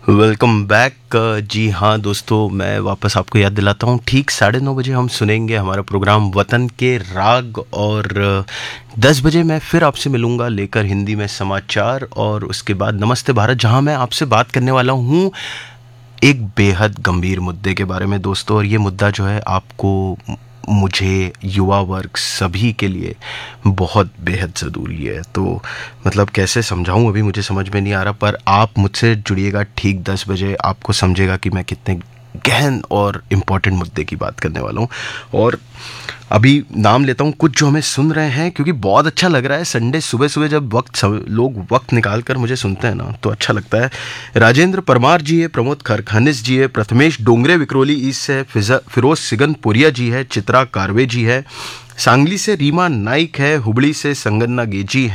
Welcome back. जी हाँ दोस्तों, मैं वापस आपको याद दिलाता हूँ, ठीक 9:30 बजे हम सुनेंगे हमारा प्रोग्राम वतन के राग। और 10 बजे मैं फिर आपसे मिलूँगा लेकर हिंदी में समाचार, और उसके बाद नमस्ते भारत, जहाँ मैं आपसे बात करने वाला हूँ एक बेहद गंभीर मुद्दे के बारे में दोस्तों। और ये मुद्दा जो है आपको, मुझे, युवा वर्ग सभी के लिए बहुत बेहद ज़रूरी है। तो मतलब कैसे समझाऊं, अभी मुझे समझ में नहीं आ रहा, पर आप मुझसे जुड़िएगा ठीक 10 बजे, आपको समझेगा कि मैं कितने गहन और इम्पोर्टेंट मुद्दे की बात करने वाला हूँ। और अभी नाम लेता हूँ कुछ जो हमें सुन रहे हैं, क्योंकि बहुत अच्छा लग रहा है संडे सुबह सुबह जब लोग वक्त निकाल कर मुझे सुनते हैं ना, तो अच्छा लगता है। राजेंद्र परमार जी है, प्रमोद खरखनिस जी है, प्रथमेश डोंगरे विक्रोली ईस्ट से, फिरोज सिगनपुरिया जी है, चित्रा कारवे जी है, सांगली से रीमा नाइक है, हुबली से संगन्ना गेजी है,